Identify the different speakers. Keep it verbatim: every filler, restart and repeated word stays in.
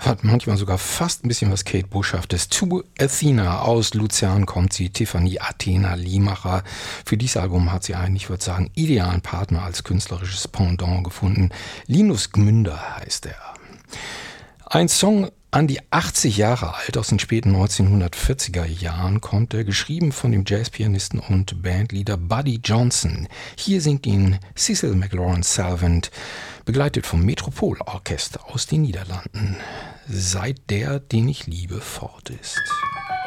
Speaker 1: hat manchmal sogar fast ein bisschen was Kate Bushhaftes. To Athena, aus Luzern kommt sie, Tiffany Athena Liemacher. Für dieses Album hat sie einen, ich würde sagen, idealen Partner als künstlerisches Pendant gefunden. Linus Gmünder heißt er. Ein Song an die achtzig Jahre alt, aus den späten neunzehnhundertvierziger Jahren kommt er, geschrieben von dem Jazzpianisten und Bandleader Buddy Johnson. Hier singt ihn Cecil McLaurin Salvant, begleitet vom Metropolorchester aus den Niederlanden. Seit der, den ich liebe, fort ist.